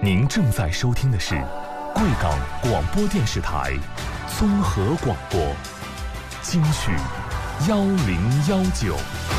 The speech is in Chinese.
您正在收听的是贵港广播电视台综合广播，京剧1019。